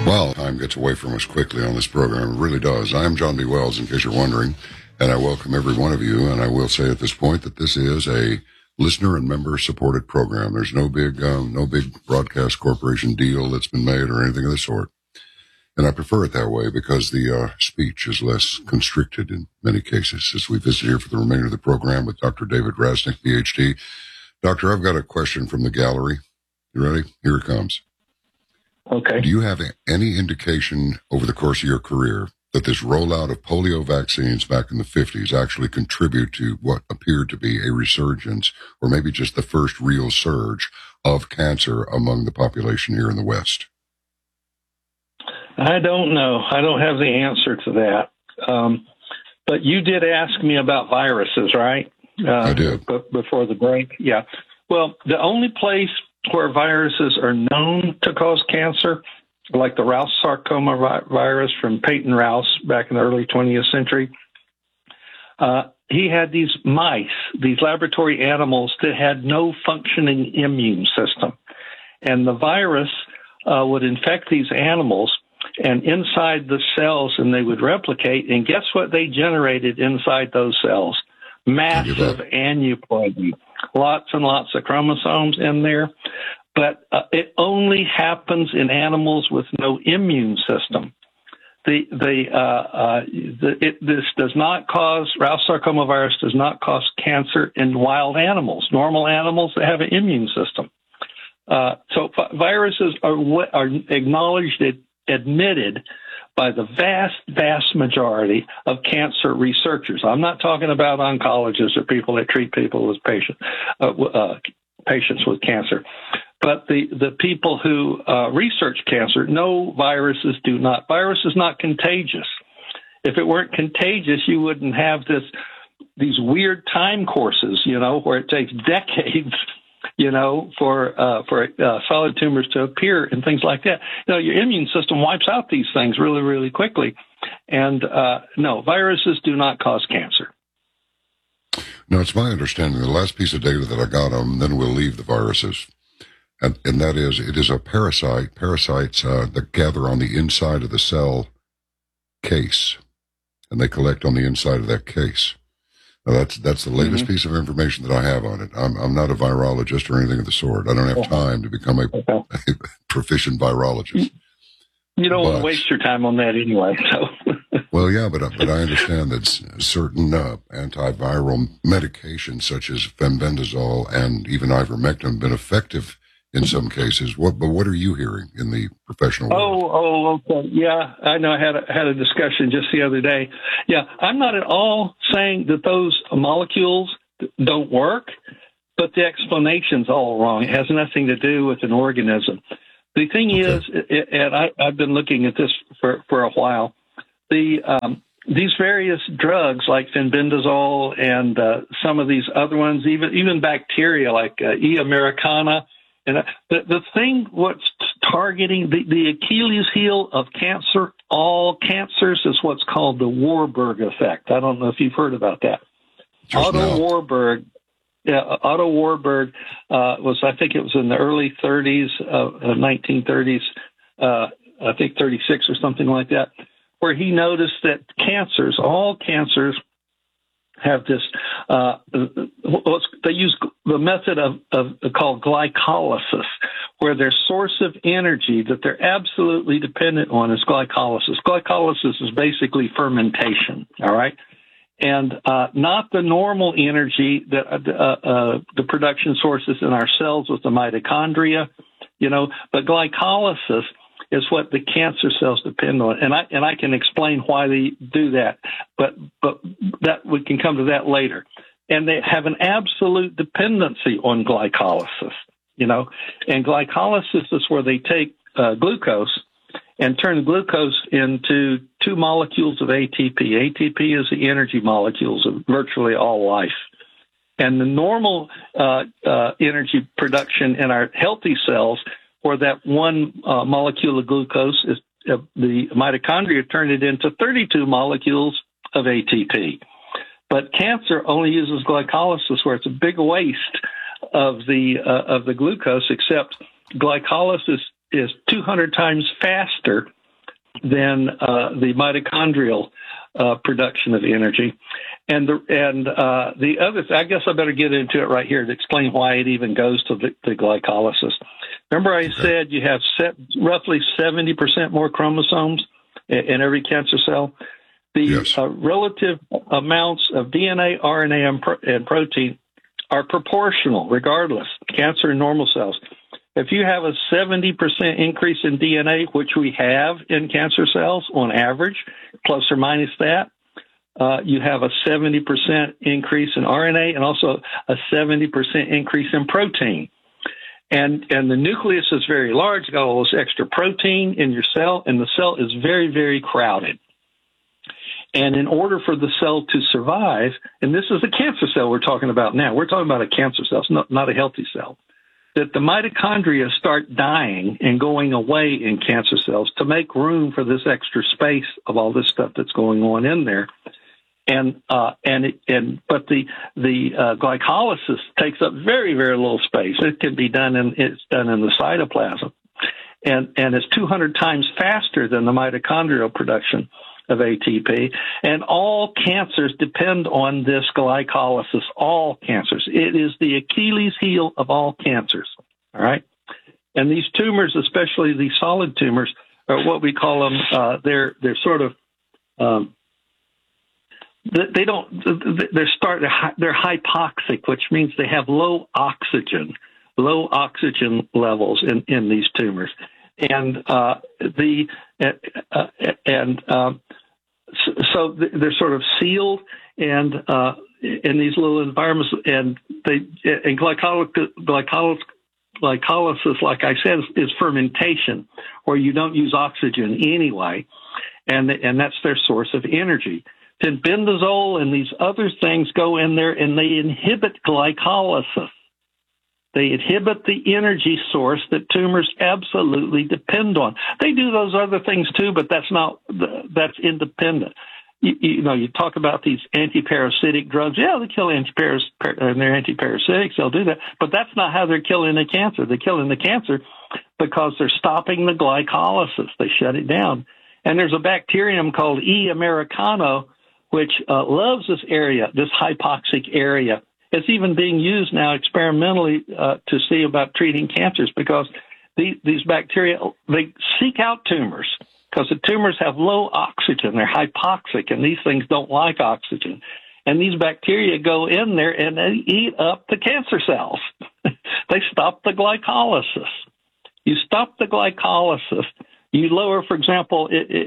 Well, time gets away from us quickly on this program. It really does. I'm John B. Wells, in case you're wondering, and I welcome every one of you. And I will say at this point that this is a listener and member supported program. There's no big broadcast corporation deal that's been made or anything of the sort. And I prefer it that way because the speech is less constricted in many cases. As we visit here for the remainder of the program with Dr. David Rasnick, PhD. Doctor, I've got a question from the gallery. You ready? Here it comes. Okay. Do you have any indication over the course of your career that this rollout of polio vaccines back in the 50s actually contribute to what appeared to be a resurgence, or maybe just the first real surge of cancer among the population here in the West? I don't know. I don't have the answer to that. But you did ask me about viruses, right? I did. Before the break. Yeah. Well, the only place where viruses are known to cause cancer, like the Rous sarcoma virus from Peyton Rous back in the early 20th century, he had these mice, these laboratory animals that had no functioning immune system. And the virus would infect these animals and inside the cells, and they would replicate. And guess what they generated inside those cells? Massive aneuploidy, lots and lots of chromosomes in there. But it only happens in animals with no immune system. This does not cause, Rous sarcoma virus does not cause cancer in wild animals, normal animals that have an immune system. So viruses are acknowledged, admitted by the vast majority of cancer researchers. I'm not talking about oncologists or people that treat people with patients with cancer. But the people who research cancer know viruses do not. Virus is not contagious. If it weren't contagious, you wouldn't have these weird time courses, where it takes decades, for solid tumors to appear and things like that. Your immune system wipes out these things really, really quickly. And no, viruses do not cause cancer. Now, it's my understanding, the last piece of data that I got on, then we'll leave the viruses. And that is, it is a parasites that gather on the inside of the cell case, and they collect on the inside of that case. Now, that's the latest piece of information that I have on it. I'm not a virologist or anything of the sort. I don't have time to become a proficient virologist. You don't want to waste your time on that anyway. So. Well, yeah, but I understand that certain antiviral medications such as fenbendazole and even ivermectin have been effective in some cases. But what are you hearing in the professional world? Okay. Yeah, I know. I had a discussion just the other day. Yeah, I'm not at all saying that those molecules don't work, but the explanation's all wrong. It has nothing to do with an organism. The thing is, and I've been looking at this for a while, these various drugs like fenbendazole and some of these other ones, even bacteria like E. americana, and the thing what's targeting the Achilles heel of cancer, all cancers, is what's called the Warburg effect. I don't know if you've heard about that. Otto Warburg was, I think it was in the early 30s, 1930s, I think 36 or something like that, where he noticed that all cancers have this, they use the method of called glycolysis, where their source of energy that they're absolutely dependent on is glycolysis. Glycolysis is basically fermentation, all right? And not the normal energy that the production sources in our cells with the mitochondria, but glycolysis is what the cancer cells depend on. And I can explain why they do that, but that we can come to that later. And they have an absolute dependency on glycolysis, and glycolysis is where they take glucose and turn glucose into two molecules of ATP. ATP is the energy molecules of virtually all life. And the normal energy production in our healthy cells, where that one molecule of glucose is the mitochondria turn it into 32 molecules of ATP. But cancer only uses glycolysis, where it's a big waste of the glucose, except glycolysis is 200 times faster than the mitochondrial production of energy. And the other, I guess I better get into it right here to explain why it even goes to the glycolysis. Remember I said you have roughly 70% more chromosomes in every cancer cell? The relative amounts of DNA, RNA, and protein are proportional regardless, cancer and normal cells. If you have a 70% increase in DNA, which we have in cancer cells on average, plus or minus that, you have a 70% increase in RNA and also a 70% increase in protein. And the nucleus is very large, got all this extra protein in your cell, and the cell is very, very crowded. And in order for the cell to survive, and this is a cancer cell we're talking about now, we're talking about a cancer cell, it's not a healthy cell, that the mitochondria start dying and going away in cancer cells to make room for this extra space of all this stuff that's going on in there. But the glycolysis takes up very, very little space. It can be done it's done in the cytoplasm, and it's 200 times faster than the mitochondrial production of ATP. And all cancers depend on this glycolysis. All cancers. It is the Achilles heel of all cancers. All right, and these tumors, especially these solid tumors, are what we call them. They're sort of they're hypoxic, which means they have low oxygen levels in these tumors, so they're sort of sealed and in these little environments, and glycolysis, like I said, is fermentation, where you don't use oxygen anyway, and that's their source of energy. Then bendazole and these other things go in there and they inhibit glycolysis. They inhibit the energy source that tumors absolutely depend on. They do those other things too, but that's independent. You talk about these antiparasitic drugs. Yeah, they kill and they're antiparasitics. They'll do that, but that's not how they're killing the cancer. They're killing the cancer because they're stopping the glycolysis. They shut it down. And there's a bacterium called E. americano, which loves this area, this hypoxic area. It's even being used now experimentally to see about treating cancers, because these bacteria, they seek out tumors because the tumors have low oxygen. They're hypoxic, and these things don't like oxygen. And these bacteria go in there and they eat up the cancer cells. They stop the glycolysis. You stop the glycolysis. You lower, for example,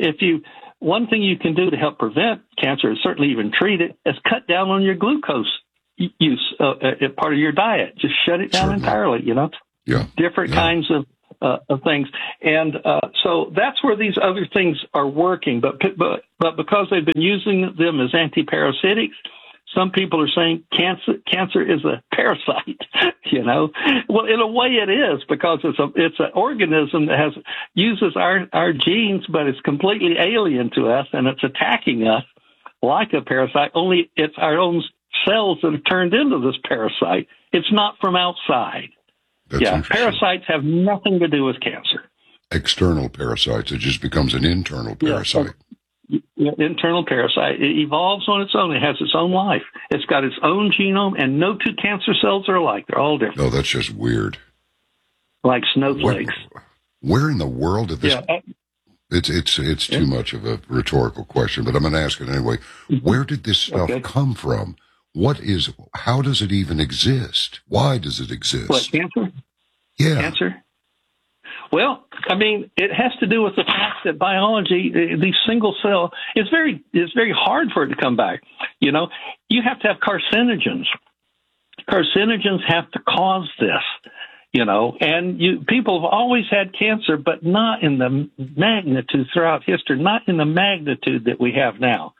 one thing you can do to help prevent cancer, and certainly even treat it, is cut down on your glucose use part of your diet. Just shut it down entirely, different kinds of things. And so that's where these other things are working. But because they've been using them as antiparasitics, some people are saying cancer is a parasite, Well, in a way it is, because it's an organism that uses our genes, but it's completely alien to us, and it's attacking us like a parasite, only it's our own cells that have turned into this parasite. It's not from outside. Parasites have nothing to do with cancer. External parasites. It just becomes an internal parasite. Internal parasite. It evolves on its own. It has its own life. It's got its own genome, and no two cancer cells are alike. They're all different. Oh, that's just weird. Like snowflakes. Where in the world did this... It's too much of a rhetorical question, but I'm going to ask it anyway. Where did this stuff come from? How does it even exist? Why does it exist? What, cancer? Yeah. Cancer? Well, I mean, it has to do with the fact that biology, these single cell, it's very hard for it to come back. You have to have carcinogens. Carcinogens have to cause this, and people have always had cancer, but not in the magnitude throughout history, not in the magnitude that we have now.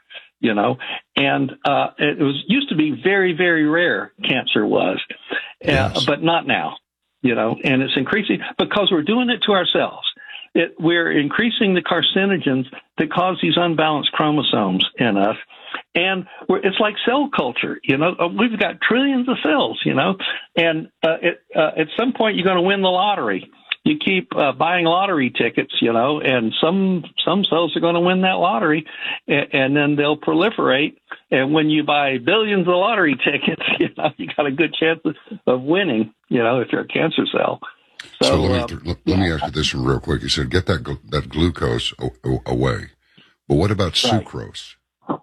And it used to be very, very rare, cancer was, but not now, and it's increasing because we're doing it to ourselves. We're increasing the carcinogens that cause these unbalanced chromosomes in us. And it's like cell culture, we've got trillions of cells, and at some point you're going to win the lottery. you keep buying lottery tickets, and some cells are going to win that lottery, and then they'll proliferate. And when you buy billions of lottery tickets, you got a good chance of winning, if you're a cancer cell. So let me ask you this one real quick. You said get that glucose away. But what about sucrose?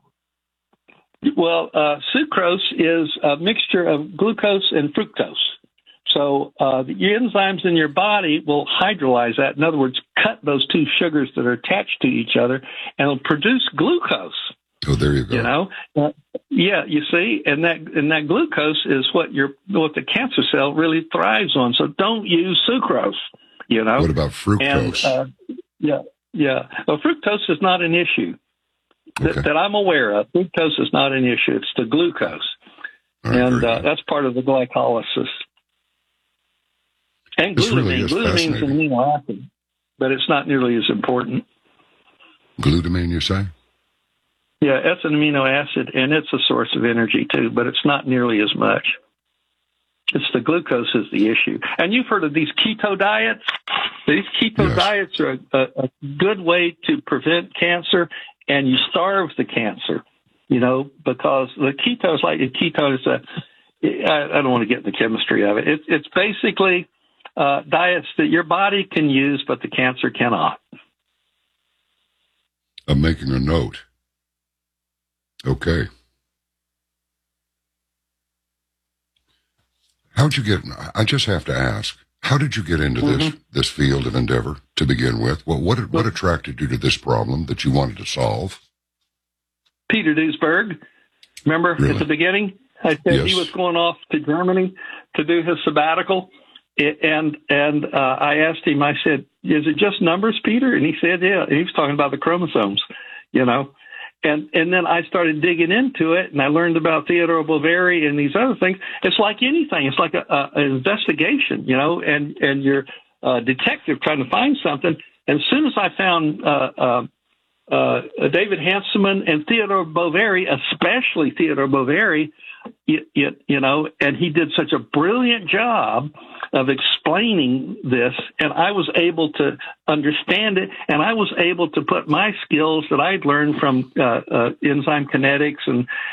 Well, sucrose is a mixture of glucose and fructose. So the enzymes in your body will hydrolyze that. In other words, cut those two sugars that are attached to each other, and it'll produce glucose. Oh, there you go. Yeah, you see, and that glucose is what the cancer cell really thrives on. So don't use sucrose. What about fructose? And, yeah. Well, fructose is not an issue that I'm aware of. Fructose is not an issue. It's the glucose, and that's part of the glycolysis. And glutamine. Glutamine is an amino acid, but it's not nearly as important. Glutamine, you say? Yeah, it's an amino acid, and it's a source of energy, too, but it's not nearly as much. It's the glucose is the issue. And you've heard of these keto diets? These keto diets are a good way to prevent cancer, and you starve the cancer, because the keto is like a keto is I don't want to get in the chemistry of it. It's basically diets that your body can use, but the cancer cannot. I'm making a note. Okay. I just have to ask, how did you get into this field of endeavor to begin with? What attracted you to this problem that you wanted to solve? Peter Duesberg. Remember at the beginning? I said he was going off to Germany to do his sabbatical. And I asked him, I said, is it just numbers, Peter? And he said, yeah. He was talking about the chromosomes, And then I started digging into it, and I learned about Theodore Boveri and these other things. It's like anything. It's like an investigation, and you're a detective trying to find something. And as soon as I found David Hanselman and Theodore Boveri, especially Theodore Boveri, and he did such a brilliant job of explaining this, and I was able to understand it, and I was able to put my skills that I'd learned from enzyme kinetics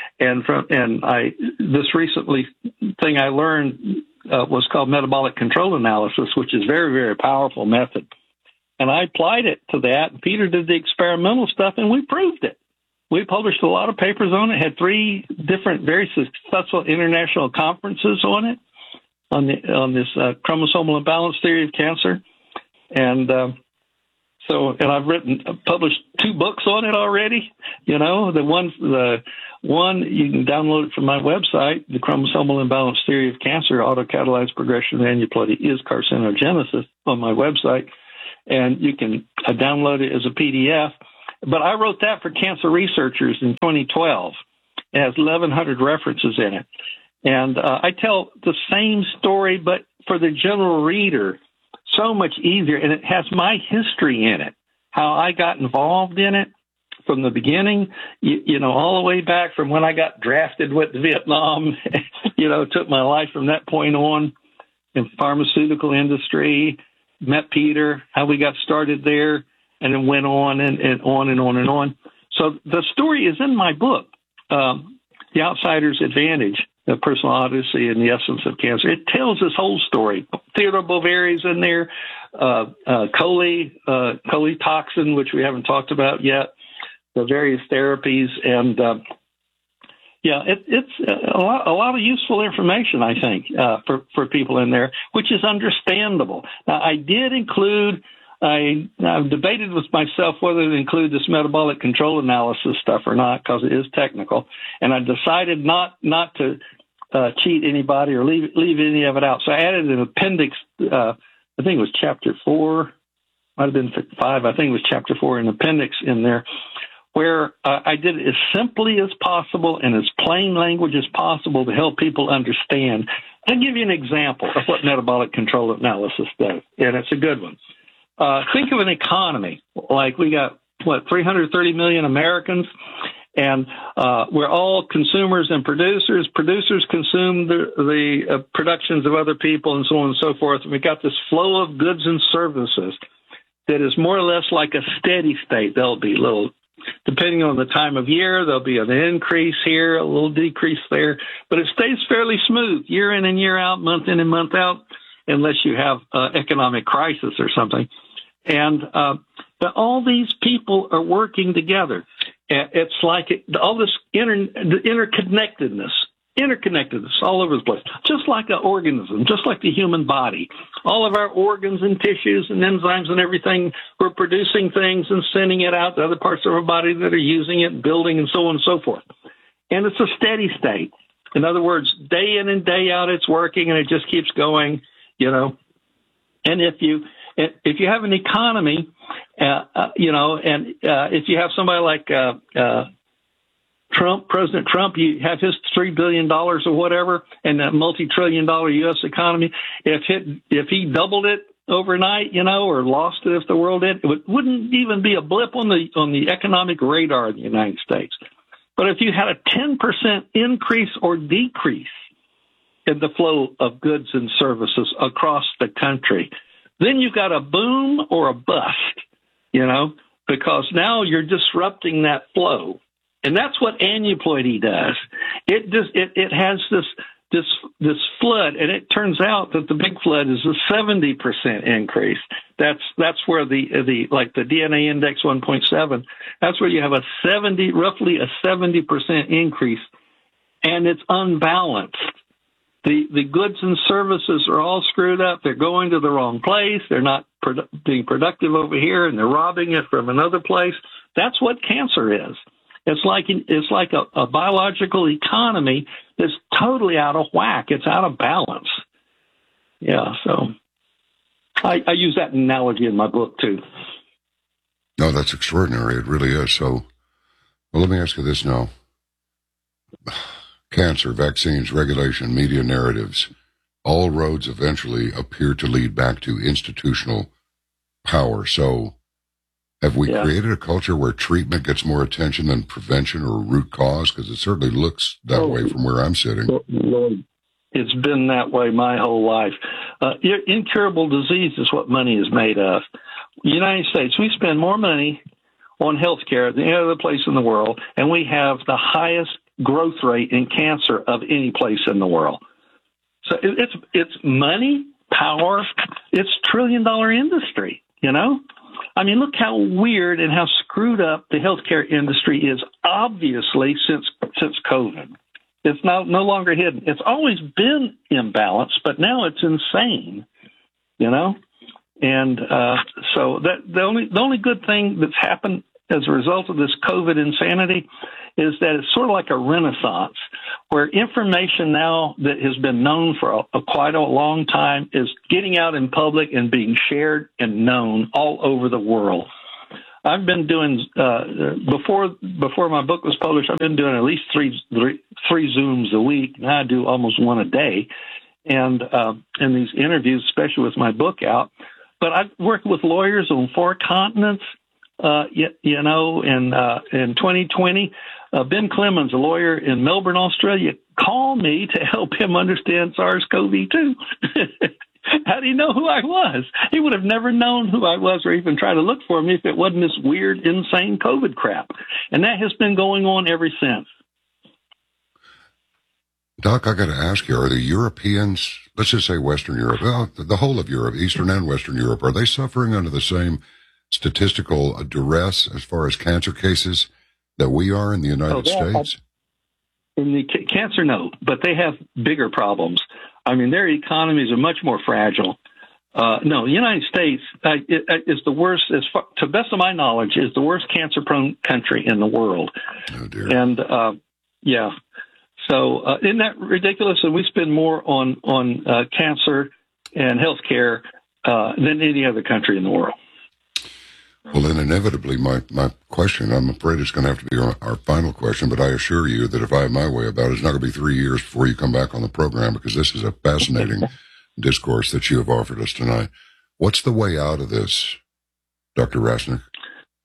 this recently thing I learned was called metabolic control analysis, which is a very, very powerful method. And I applied it to that. Peter did the experimental stuff, and we proved it. We published a lot of papers on it, had 3 different very successful international conferences on it, on this chromosomal imbalance theory of cancer. And and I've published 2 books on it already. The one you can download it from my website, the chromosomal imbalance theory of cancer, autocatalyzed progression of aneuploidy is carcinogenesis, on my website. And you can download it as a PDF. But I wrote that for cancer researchers in 2012. It has 1,100 references in it. And I tell the same story, but for the general reader, so much easier. And it has my history in it, how I got involved in it from the beginning, all the way back from when I got drafted with Vietnam, took my life from that point on in pharmaceutical industry, met Peter, how we got started there, and then went on and on and on and on. So the story is in my book, The Outsider's Advantage, The Personal Odyssey and the Essence of Cancer. It tells this whole story. Theodore Boveri's in there, toxin, which we haven't talked about yet, the various therapies, and it's a lot of useful information, I think, for people in there, which is understandable. Now, I did include. I've debated with myself whether to include this metabolic control analysis stuff or not, because it is technical, and I decided not to cheat anybody or leave any of it out. So I added an appendix. I think it was chapter 4, might have been 5. I think it was chapter 4, an appendix in there, where I did it as simply as possible and as plain language as possible to help people understand. I'll give you an example of what metabolic control analysis does, and it's a good one. Think of an economy. Like we got, 330 million Americans, And we're all consumers and producers. Producers consume the productions of other people and so on and so forth. And we got this flow of goods and services that is more or less like a steady state. There'll be little, depending on the time of year, there'll be an increase here, a little decrease there, but it stays fairly smooth year in and year out, month in and month out, unless you have economic crisis or something. And but all these people are working together. It's like all this interconnectedness all over the place, just like an organism, just like the human body. All of our organs and tissues and enzymes and everything, we're producing things and sending it out to other parts of our body that are using it, building, and so on and so forth. And it's a steady state. In other words, day in and day out, it's working, and it just keeps going, you know. And if you have an economy, you know, and if you have somebody like Trump, President Trump, you have his $3 billion or whatever, and that multi-trillion-dollar U.S. economy. If he doubled it overnight, you know, or lost it if the world did, it wouldn't even be a blip on the economic radar of the United States. But if you had a 10% increase or decrease in the flow of goods and services across the country, then you've got a boom or a bust, you know, because now you're disrupting that flow. And that's what aneuploidy does. It has this flood, and it turns out that the big flood is a 70% increase. That's where the like the DNA index 1.7. That's where you have roughly a 70% increase, and it's unbalanced. The goods and services are all screwed up. They're going to the wrong place. They're not being productive over here, and they're robbing it from another place. That's what cancer is. It's like a biological economy that's totally out of whack. It's out of balance. Yeah, so I use that analogy in my book, too. No, that's extraordinary. It really is. So, well, let me ask you this now. Cancer, vaccines, regulation, media narratives, all roads eventually appear to lead back to institutional power. So have we created a culture where treatment gets more attention than prevention or root cause? Because it certainly looks that way from where I'm sitting. It's been that way my whole life. Incurable disease is what money is made of. The United States, we spend more money on health care than any other place in the world, and we have the highest growth rate in cancer of any place in the world. So it's money, power, it's $1 trillion industry, you know? I mean, look how weird and how screwed up the healthcare industry is, obviously, since COVID. It's no longer hidden. It's always been imbalanced, but now it's insane, you know? And so that the only good thing that's happened as a result of this COVID insanity is that it's sort of like a renaissance where information now that has been known for quite a long time is getting out in public and being shared and known all over the world. I've been doing, before my book was published, I've been doing at least three Zooms a week. Now I do almost one a day. And these interviews, especially with my book out. But I've worked with lawyers on 4 continents. You know, in 2020, Ben Clemens, a lawyer in Melbourne, Australia, called me to help him understand SARS-CoV-2. How do you know who I was? He would have never known who I was or even tried to look for me if it wasn't this weird, insane COVID crap. And that has been going on ever since. Doc, I got to ask you, are the Europeans, let's just say Western Europe, well, the whole of Europe, Eastern and Western Europe, are they suffering under the same statistical duress as far as cancer cases that we are in the United States? In the cancer, no, but they have bigger problems. I mean, their economies are much more fragile. No, the United States is the worst, to the best of my knowledge, is the worst cancer-prone country in the world. Oh, dear. And, yeah. So isn't that ridiculous? And we spend more on cancer and health care than any other country in the world. Well, then inevitably, my question, I'm afraid it's going to have to be our final question, but I assure you that if I have my way about it, it's not going to be 3 years before you come back on the program, because this is a fascinating discourse that you have offered us tonight. What's the way out of this, Dr. Rasnick?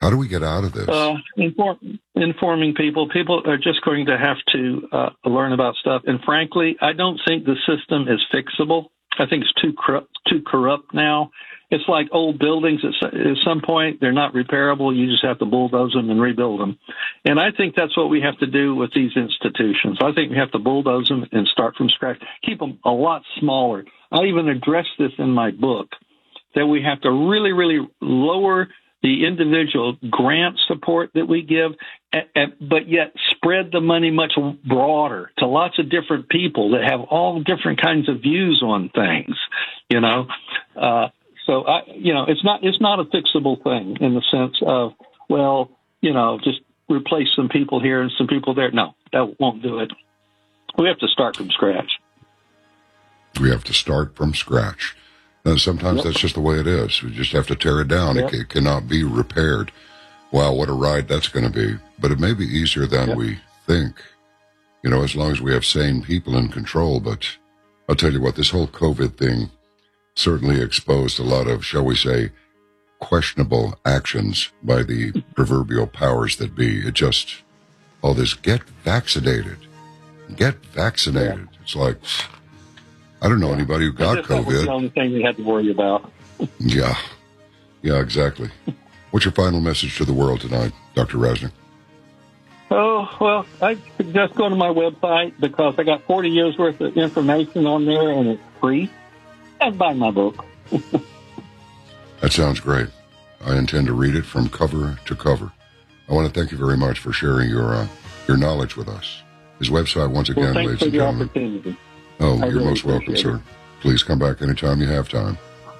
How do we get out of this? Informing people. People are just going to have to learn about stuff. And frankly, I don't think the system is fixable. I think it's too corrupt now. It's like old buildings. At some point, they're not repairable. You just have to bulldoze them and rebuild them. And I think that's what we have to do with these institutions. I think we have to bulldoze them and start from scratch. Keep them a lot smaller. I even address this in my book, that we have to really, really lower the individual grant support that we give, but yet spread the money much broader to lots of different people that have all different kinds of views on things, you know. So it's not a fixable thing in the sense of, well, you know, just replace some people here and some people there. No, that won't do it. We have to start from scratch. We have to start from scratch. And sometimes that's just the way it is. We just have to tear it down. It cannot be repaired. Wow, what a ride that's going to be. But it may be easier than we think, you know, as long as we have sane people in control. But I'll tell you what, this whole COVID thing certainly exposed a lot of, shall we say, questionable actions by the proverbial powers that be. It just, all this, get vaccinated. Get vaccinated. It's like, I don't know anybody who got COVID. That was the only thing we had to worry about. Yeah, exactly. What's your final message to the world tonight, Dr. Rasnick? Oh, well, I suggest going to my website because I got 40 years worth of information on there and it's free. And buy my book. That sounds great. I intend to read it from cover to cover. I want to thank you very much for sharing your knowledge with us. His website, once again, ladies and gentlemen. Opportunity. Oh, you're most welcome, sir. Please come back anytime you have time.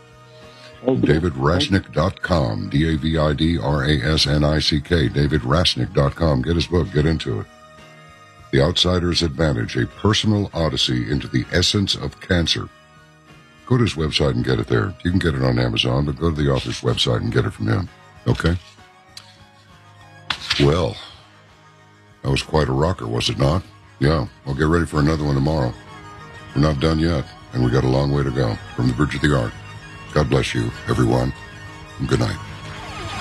DavidRasnick.com, DavidRasnick, DavidRasnick.com. Get his book, get into it. The Outsider's Advantage, a personal odyssey into the essence of cancer. Go to his website and get it there. You can get it on Amazon, but go to the author's website and get it from him. Okay? Well, that was quite a rocker, was it not? Yeah, I'll get ready for another one tomorrow. We're not done yet, and we got a long way to go from the Bridge of the Ark. God bless you, everyone, and good night.